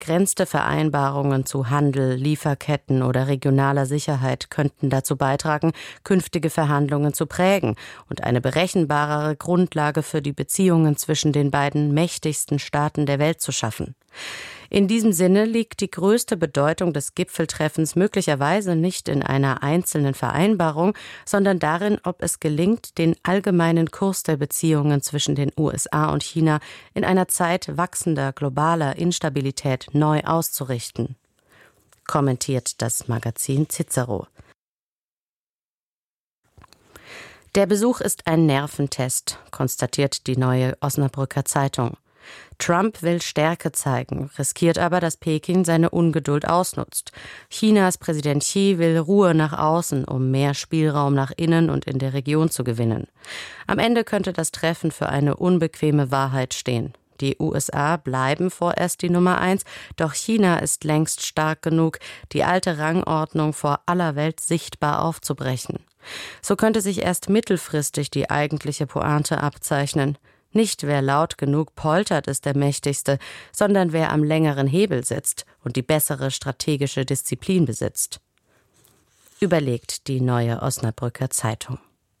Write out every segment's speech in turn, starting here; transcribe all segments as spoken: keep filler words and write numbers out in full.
Begrenzte Vereinbarungen zu Handel, Lieferketten oder regionaler Sicherheit könnten dazu beitragen, künftige Verhandlungen zu prägen und eine berechenbarere Grundlage für die Beziehungen zwischen den beiden mächtigsten Staaten der Welt zu schaffen. In diesem Sinne liegt die größte Bedeutung des Gipfeltreffens möglicherweise nicht in einer einzelnen Vereinbarung, sondern darin, ob es gelingt, den allgemeinen Kurs der Beziehungen zwischen den U S A und China in einer Zeit wachsender globaler Instabilität neu auszurichten, kommentiert das Magazin Cicero. Der Besuch ist ein Nerventest, konstatiert die Neue Osnabrücker Zeitung. Trump will Stärke zeigen, riskiert aber, dass Peking seine Ungeduld ausnutzt. Chinas Präsident Xi will Ruhe nach außen, um mehr Spielraum nach innen und in der Region zu gewinnen. Am Ende könnte das Treffen für eine unbequeme Wahrheit stehen. Die U S A bleiben vorerst die Nummer eins, doch China ist längst stark genug, die alte Rangordnung vor aller Welt sichtbar aufzubrechen. So könnte sich erst mittelfristig die eigentliche Pointe abzeichnen. Nicht wer laut genug poltert, ist der Mächtigste, sondern wer am längeren Hebel sitzt und die bessere strategische Disziplin besitzt. Überlegt die Neue Osnabrücker Zeitung.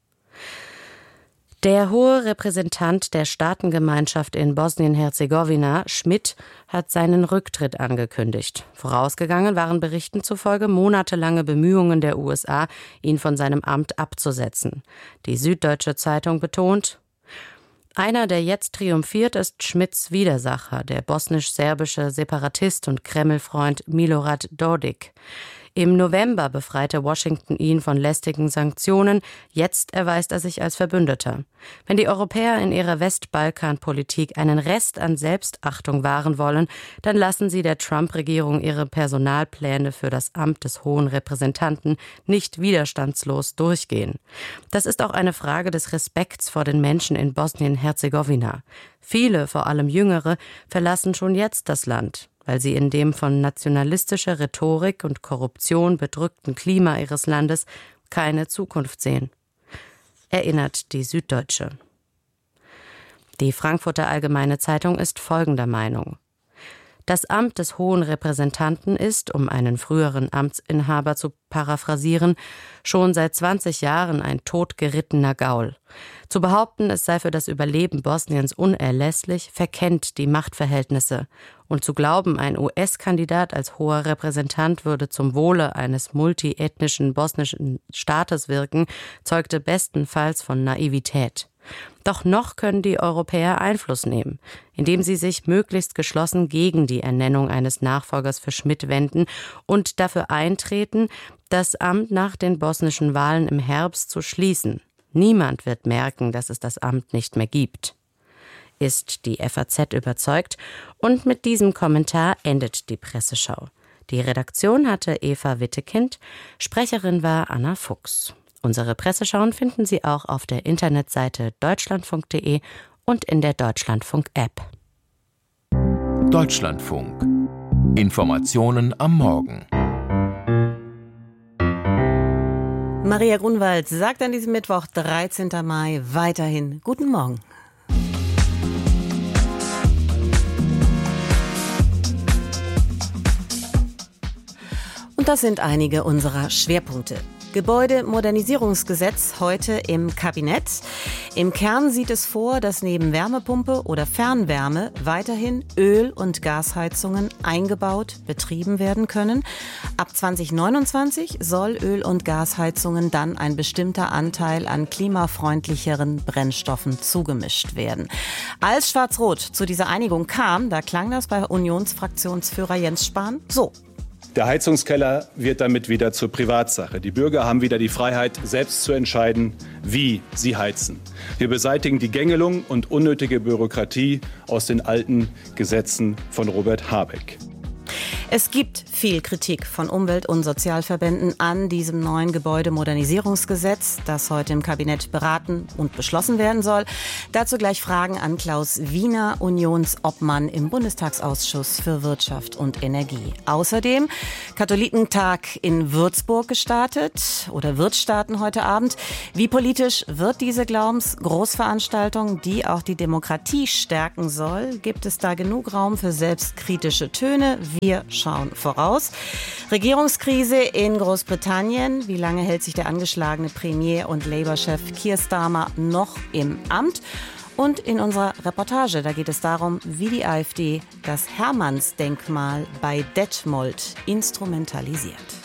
Der hohe Repräsentant der Staatengemeinschaft in Bosnien-Herzegowina, Schmidt, hat seinen Rücktritt angekündigt. Vorausgegangen waren Berichten zufolge monatelange Bemühungen der U S A, ihn von seinem Amt abzusetzen. Die Süddeutsche Zeitung betont: Einer, der jetzt triumphiert, ist Schmidts Widersacher, der bosnisch-serbische Separatist und Kreml-Freund Milorad Dodik. Im November befreite Washington ihn von lästigen Sanktionen, jetzt erweist er sich als Verbündeter. Wenn die Europäer in ihrer Westbalkan-Politik einen Rest an Selbstachtung wahren wollen, dann lassen sie der Trump-Regierung ihre Personalpläne für das Amt des Hohen Repräsentanten nicht widerstandslos durchgehen. Das ist auch eine Frage des Respekts vor den Menschen in Bosnien-Herzegowina. Viele, vor allem Jüngere, verlassen schon jetzt das Land, weil sie in dem von nationalistischer Rhetorik und Korruption bedrückten Klima ihres Landes keine Zukunft sehen. Erinnert die Süddeutsche. Die Frankfurter Allgemeine Zeitung ist folgender Meinung: Das Amt des Hohen Repräsentanten ist, um einen früheren Amtsinhaber zu paraphrasieren, schon seit zwanzig Jahren ein totgerittener Gaul. Zu behaupten, es sei für das Überleben Bosniens unerlässlich, verkennt die Machtverhältnisse. Und zu glauben, ein U S-Kandidat als hoher Repräsentant würde zum Wohle eines multiethnischen bosnischen Staates wirken, zeugte bestenfalls von Naivität. Doch noch können die Europäer Einfluss nehmen, indem sie sich möglichst geschlossen gegen die Ernennung eines Nachfolgers für Schmidt wenden und dafür eintreten, das Amt nach den bosnischen Wahlen im Herbst zu schließen. Niemand wird merken, dass es das Amt nicht mehr gibt. Ist die F A Z überzeugt? Und mit diesem Kommentar endet die Presseschau. Die Redaktion hatte Eva Wittekind, Sprecherin war Anna Fuchs. Unsere Presseschauen finden Sie auch auf der Internetseite deutschlandfunk punkt de und in der Deutschlandfunk-App. Deutschlandfunk. Informationen am Morgen. Maria Grunwald sagt an diesem Mittwoch, dreizehnten Mai, weiterhin guten Morgen. Und das sind einige unserer Schwerpunkte. Gebäudemodernisierungsgesetz heute im Kabinett. Im Kern sieht es vor, dass neben Wärmepumpe oder Fernwärme weiterhin Öl- und Gasheizungen eingebaut, betrieben werden können. Ab zwanzig neunundzwanzig soll Öl- und Gasheizungen dann ein bestimmter Anteil an klimafreundlicheren Brennstoffen zugemischt werden. Als Schwarz-Rot zu dieser Einigung kam, da klang das bei Unionsfraktionsführer Jens Spahn so. Der Heizungskeller wird damit wieder zur Privatsache. Die Bürger haben wieder die Freiheit, selbst zu entscheiden, wie sie heizen. Wir beseitigen die Gängelung und unnötige Bürokratie aus den alten Gesetzen von Robert Habeck. Es gibt Viel Kritik von Umwelt- und Sozialverbänden an diesem neuen Gebäudemodernisierungsgesetz, das heute im Kabinett beraten und beschlossen werden soll. Dazu gleich Fragen an Klaus Wiener, Unionsobmann im Bundestagsausschuss für Wirtschaft und Energie. Außerdem Katholikentag in Würzburg gestartet oder wird starten heute Abend. Wie politisch wird diese Glaubensgroßveranstaltung, die auch die Demokratie stärken soll? Gibt es da genug Raum für selbstkritische Töne? Wir schauen voraus. Regierungskrise in Großbritannien. Wie lange hält sich der angeschlagene Premier und Labour-Chef Keir Starmer noch im Amt? Und in unserer Reportage, da geht es darum, wie die AfD das Hermannsdenkmal bei Detmold instrumentalisiert.